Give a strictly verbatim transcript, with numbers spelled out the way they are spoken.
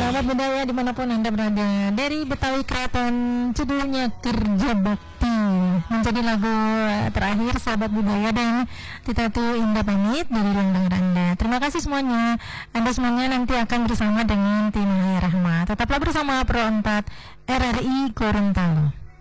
Sahabat budaya dimanapun Anda berada, dari Betawi Keraton judulnya Kerja Bakti menjadi lagu terakhir sahabat budaya, dan kita tuh Indah pamit dari ruang dengar Anda. Terima kasih semuanya. Anda semuanya nanti akan bersama dengan tim Rahma. Tetaplah bersama Pro empat R R I Gorontalo.